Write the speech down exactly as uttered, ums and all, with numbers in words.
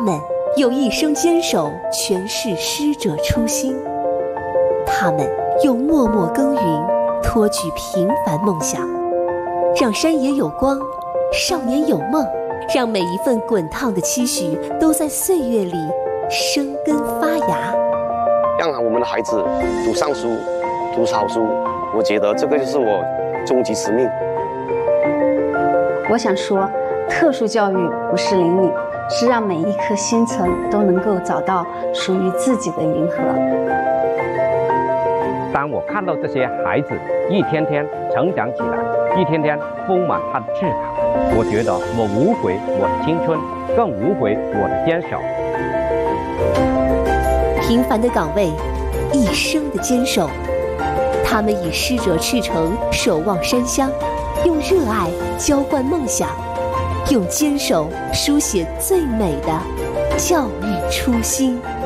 们用一生坚守诠释师者初心，他们用默默耕耘托举平凡梦想，让山野有光，少年有梦，让每一份滚烫的期许都在岁月里生根发芽。 让我们的孩子读上书，读好书，我觉得这个就是我终极使命。 我想说，特殊教育不是灵敏，是让每一颗心层都能够找到属于自己的银河。 当我看到这些孩子一天天成长起来，一天天丰满他的志考，我觉得我无悔我的青春，更无悔我的坚守。 平凡的岗位，一生的坚守，他们以师者赤诚守望山乡，用热爱浇灌梦想，用坚守书写最美的教育初心。